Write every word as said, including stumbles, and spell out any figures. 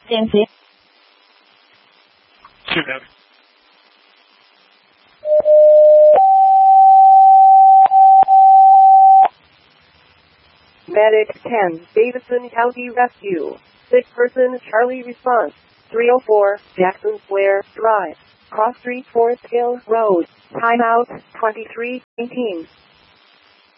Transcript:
电协。 是的。 Medic ten, Davidson County Rescue. Sick person, Charlie response. three oh four, Jackson Square Drive. Cross Street, Forest Hill Road. Timeout, twenty-three eighteen.